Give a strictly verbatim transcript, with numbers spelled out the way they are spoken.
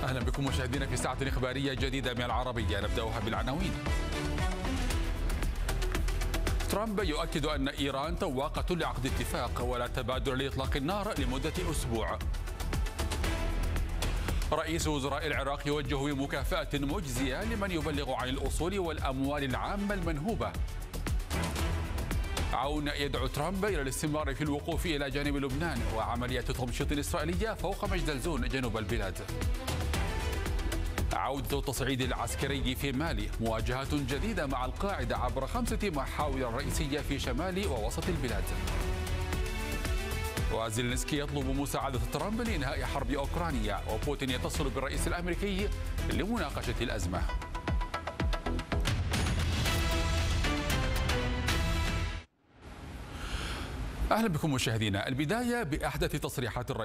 أهلا بكم مشاهدينا في ساعة إخبارية جديدة من العربية، نبدأها بالعناوين. ترامب يؤكد أن إيران تواقة لعقد اتفاق ولا تبادر لإطلاق النار لمدة أسبوع. رئيس وزراء العراق يوجه بمكافأة مجزية لمن يبلغ عن الأصول والأموال العامة المنهوبة. عون يدعو ترامب إلى الاستمرار في الوقوف إلى جانب لبنان، وعملية تمشيط إسرائيلية فوق مجدلزون جنوب البلاد. عودة التصعيد العسكري في مالي، مواجهات جديدة مع القاعدة عبر خمسة محاور رئيسية في شمال ووسط البلاد. وزيلينسكي يطلب مساعدة ترامب لإنهاء حرب أوكرانيا، وبوتين يتصل بالرئيس الأمريكي لمناقشة الأزمة. أهلا بكم مشاهدينا. البداية بأحدث تصريحات الرئيس